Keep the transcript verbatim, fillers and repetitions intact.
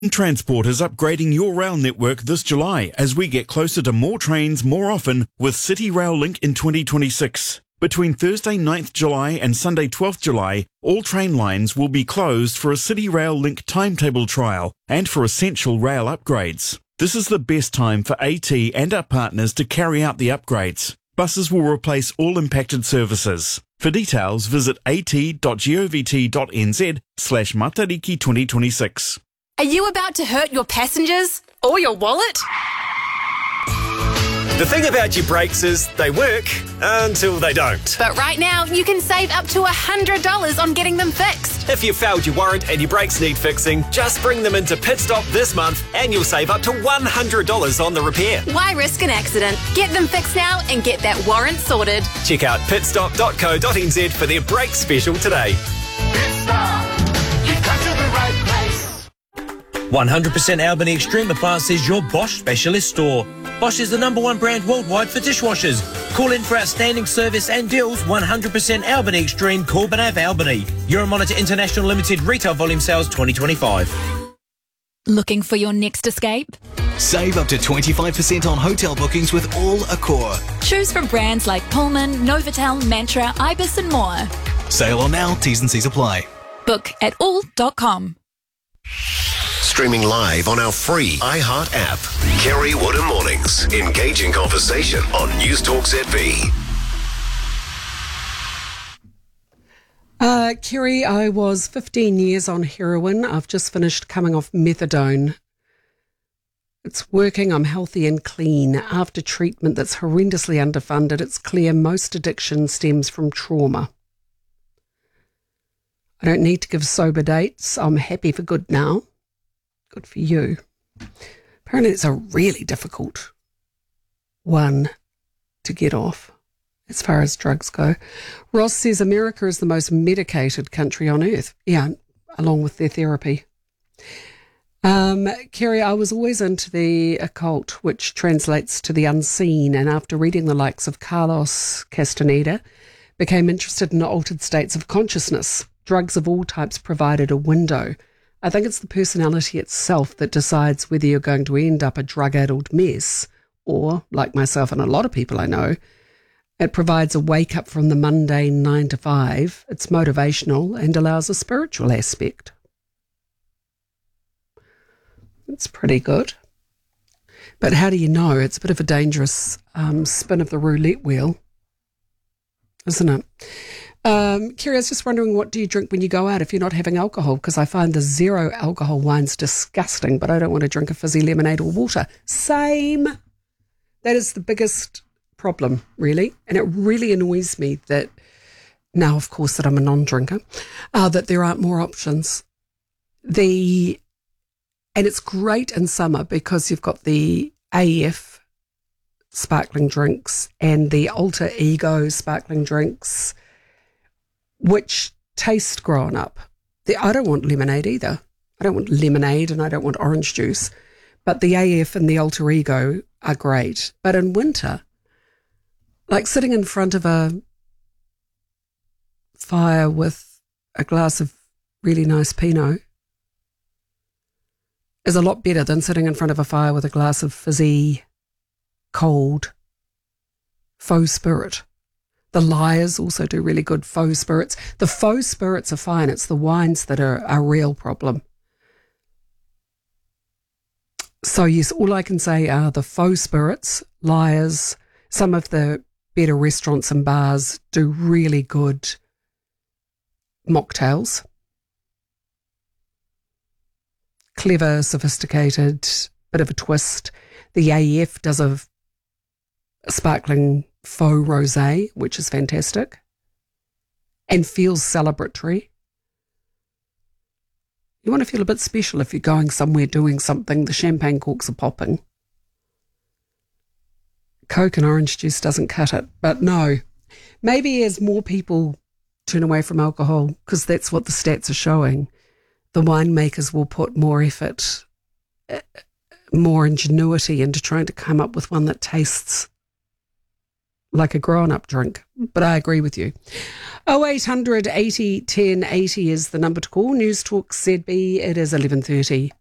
Transport is upgrading your rail network this July as we get closer to more trains more often with City Rail Link in twenty twenty-six. Between Thursday ninth July and Sunday twelfth July, all train lines will be closed for a City Rail Link timetable trial and for essential rail upgrades. This is the best time for AT and our partners to carry out the upgrades. Buses will replace all impacted services. For details, visit at.govt.nz slash matariki twenty twenty-six. Are you about to hurt your passengers or your wallet? The thing about your brakes is they work until they don't. But right now, you can save up to one hundred dollars on getting them fixed. If you've failed your warrant and your brakes need fixing, just bring them into Pit Stop this month and you'll save up to one hundred dollars on the repair. Why risk an accident? Get them fixed now and get that warrant sorted. Check out pitstop dot co dot n z for their brake special today. Pit Stop, you've come to the right place. one hundred percent Albany Extreme Appliance is your Bosch specialist store. Bosch is the number one brand worldwide for dishwashers. Call in for outstanding service and deals. one hundred percent Albany Extreme, Corbin Ave, Albany. Euromonitor International Limited Retail Volume Sales twenty twenty-five. Looking for your next escape? Save up to twenty-five percent on hotel bookings with All Accor. Choose from brands like Pullman, Novotel, Mantra, Ibis and more. Sail on now, T's and C's apply. Book at all dot com. Streaming live on our free iHeart app. Kerry Woodham Mornings. Engaging conversation on News Talk Z B. Uh, Kerry, I was fifteen years on heroin. I've just finished coming off methadone. It's working. I'm healthy and clean. After treatment that's horrendously underfunded, it's clear most addiction stems from trauma. I don't need to give sober dates. I'm happy for good now. Good for you. Apparently it's a really difficult one to get off as far as drugs go. Ross says America is the most medicated country on earth. Yeah, along with their therapy. Um, Kerry, I was always into the occult, which translates to the unseen, and after reading the likes of Carlos Castaneda, became interested in altered states of consciousness. Drugs of all types provided a window. I think it's the personality itself that decides whether you're going to end up a drug-addled mess or, like myself and a lot of people I know, it provides a wake-up from the mundane nine to five. It's motivational and allows a spiritual aspect. It's pretty good. But how do you know? It's a bit of a dangerous um, spin of the roulette wheel, isn't it? Um, Kerry, I was just wondering, what do you drink when you go out if you're not having alcohol? Because I find the zero alcohol wines disgusting, but I don't want to drink a fizzy lemonade or water. Same. That is the biggest problem, really. And it really annoys me that now, of course, that I'm a non-drinker, uh, that there aren't more options. The And it's great in summer because you've got the A F sparkling drinks and the Alter Ego sparkling drinks, which taste grown up. The, I don't want lemonade either. I don't want lemonade and I don't want orange juice. But the A F and the Alter Ego are great. But in winter, like sitting in front of a fire with a glass of really nice Pinot is a lot better than sitting in front of a fire with a glass of fizzy, cold, faux spirit. The Liars also do really good faux spirits. The faux spirits are fine. It's the wines that are a real problem. So yes, all I can say are the faux spirits, Liars, some of the better restaurants and bars do really good mocktails. Clever, sophisticated, bit of a twist. The A F does a, a sparkling faux rosé, which is fantastic and feels celebratory. You want to feel a bit special if you're going somewhere doing something. The champagne corks are popping. Coke and orange juice doesn't cut it, but no. Maybe as more people turn away from alcohol, because that's what the stats are showing, the winemakers will put more effort, more ingenuity into trying to come up with one that tastes like a grown-up drink. But I agree with you. oh eight hundred eighty ten eighty is the number to call. News Talk Z B, it is eleven thirty.